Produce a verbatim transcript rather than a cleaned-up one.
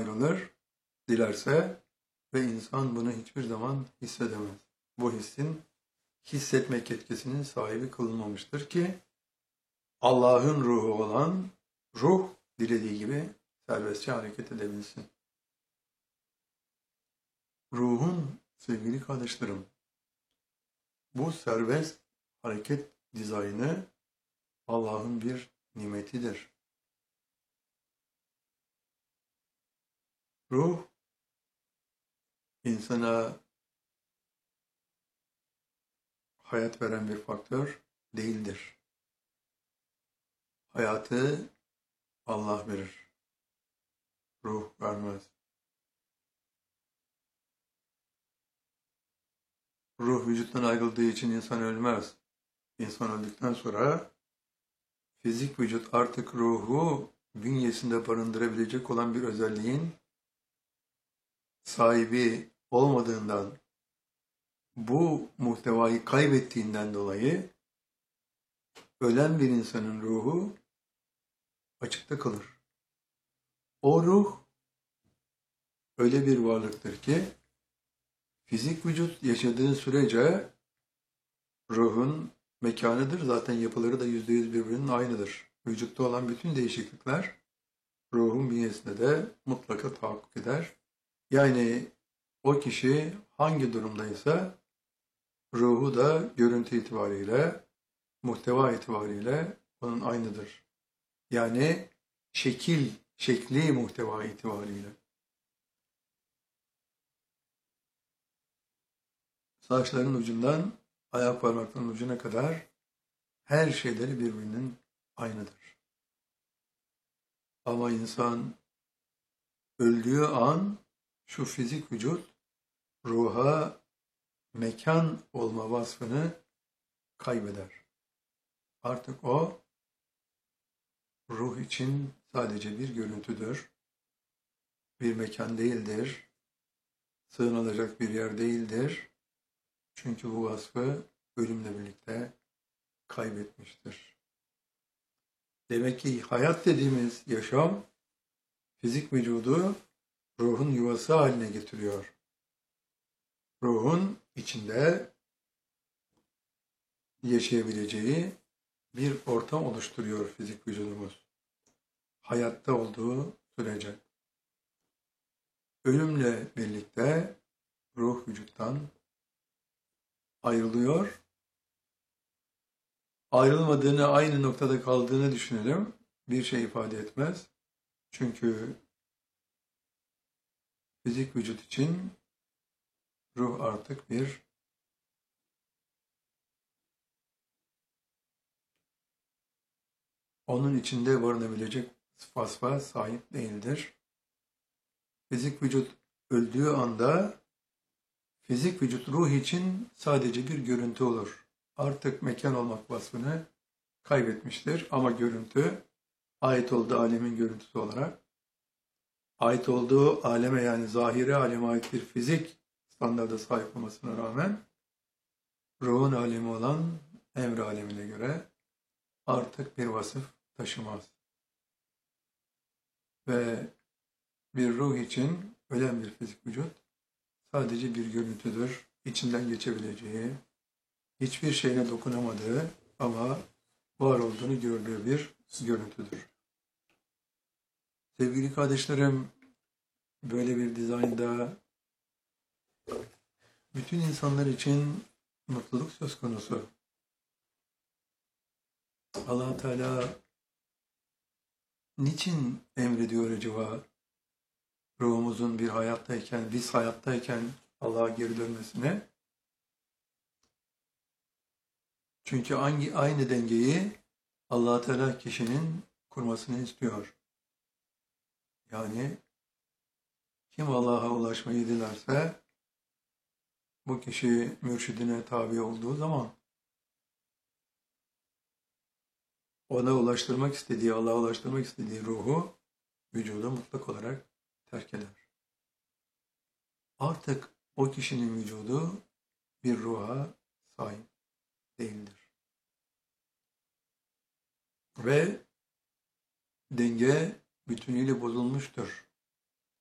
ayrılır, dilerse ve insan bunu hiçbir zaman hissedemez. Bu hissin hissetmek yetkisinin sahibi kılınmamıştır ki Allah'ın ruhu olan ruh dilediği gibi serbestçe hareket edebilsin. Ruhun sevgili kardeşlerim, bu serbest hareket dizaynı Allah'ın bir nimetidir. Ruh, insana hayat veren bir faktör değildir. Hayatı Allah verir. Ruh vermez. Ruh vücuttan ayrıldığı için insan ölmez. İnsan öldükten sonra fizik vücut artık ruhu bünyesinde barındırabilecek olan bir özelliğin sahibi olmadığından, bu muhtevayı kaybettiğinden dolayı ölen bir insanın ruhu açıkta kalır. O ruh öyle bir varlıktır ki fizik vücut yaşadığı sürece ruhun mekanıdır. Zaten yapıları da yüzde yüz birbirinin aynıdır. Vücutta olan bütün değişiklikler ruhun bünyesinde de mutlaka tahakkuk eder. Yani o kişi hangi durumdaysa ruhu da görüntü itibariyle, muhteva itibariyle onun aynıdır. Yani şekil, şekli muhteva itibariyle. Saçların ucundan ayak parmaklarının ucuna kadar her şeyleri birbirinin aynıdır. Ama insan öldüğü an şu fizik vücut ruha mekan olma vasfını kaybeder. Artık o ruh için sadece bir görüntüdür. Bir mekan değildir. Sığınılacak bir yer değildir. Çünkü bu vasfı ölümle birlikte kaybetmiştir. Demek ki hayat dediğimiz yaşam fizik vücudu ruhun yuvası haline getiriyor. Ruhun içinde yaşayabileceği bir ortam oluşturuyor fizik vücudumuz. Hayatta olduğu sürece. Ölümle birlikte ruh vücuttan ayrılıyor. Ayrılmadığını, aynı noktada kaldığını düşünelim. Bir şey ifade etmez. Çünkü fizik vücut için ruh artık bir onun içinde barınabilecek vasfa sahip değildir. Fizik vücut öldüğü anda fizik vücut ruh için sadece bir görüntü olur. Artık mekan olmak vasfını kaybetmiştir ama görüntü ait olduğu alemin görüntüsü olarak ait olduğu aleme yani zahiri aleme ait bir fizik standarda sahip olmasına rağmen ruhun alemi olan emr alemine göre artık bir vasıf taşımaz. Ve bir ruh için ölen bir fizik vücut sadece bir görüntüdür. İçinden geçebileceği, hiçbir şeyine dokunamadığı ama var olduğunu gördüğü bir görüntüdür. Sevgili kardeşlerim, böyle bir dizaynda bütün insanlar için mutluluk söz konusu. Allah Teala niçin emrediyor acaba ruhumuzun bir hayattayken, biz hayattayken Allah'a geri dönmesine? Çünkü aynı, aynı dengeyi Allah Teala kişinin kurmasını istiyor. Yani kim Allah'a ulaşmayı dilerse bu kişi mürşidine tabi olduğu zaman ona ulaştırmak istediği, Allah'a ulaştırmak istediği ruhu vücuda mutlak olarak terk eder. Artık o kişinin vücudu bir ruha sahip değildir. Ve denge bütünüyle bozulmuştur.